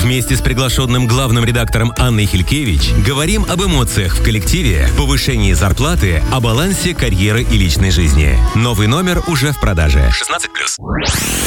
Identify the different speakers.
Speaker 1: Вместе с приглашенным главным редактором Анной Хилькевич говорим об эмоциях в коллективе, повышении зарплаты, о балансе карьеры и личной жизни. Новый номер уже в продаже. 16+.